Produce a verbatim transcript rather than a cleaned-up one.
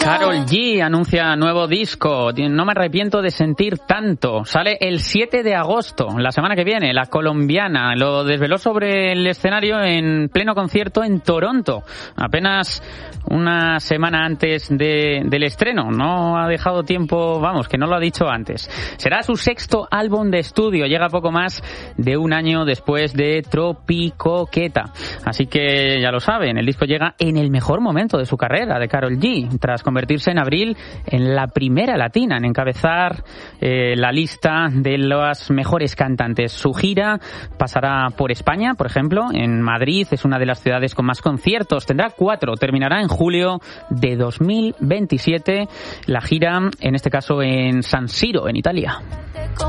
Karol G anuncia nuevo disco. No me arrepiento de sentir tanto. Sale el siete de agosto, la semana que viene. La colombiana lo desveló sobre el escenario en pleno concierto en Toronto, apenas una semana antes de, del estreno. No ha dejado tiempo, vamos, que no lo ha dicho antes. Será su sexto álbum de estudio. Llega poco más de un año después de Tropicoqueta. Así que ya lo saben, el disco llega en el mejor momento de su carrera, de Karol G, tras convertirse en abril en la primera latina en encabezar eh, la lista de las mejores cantantes. Su gira pasará por España, por ejemplo, en Madrid, es una de las ciudades con más conciertos, tendrá cuatro, terminará en julio de dos mil veintisiete la gira, en este caso en San Siro, en Italia.